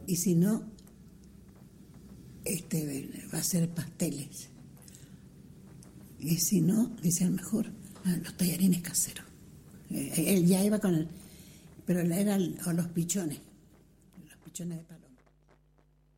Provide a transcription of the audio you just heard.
y si no, va a hacer pasteles. Y si no, dice, a lo mejor los tallarines caseros. Él ya iba con pero eran los pichones de palo.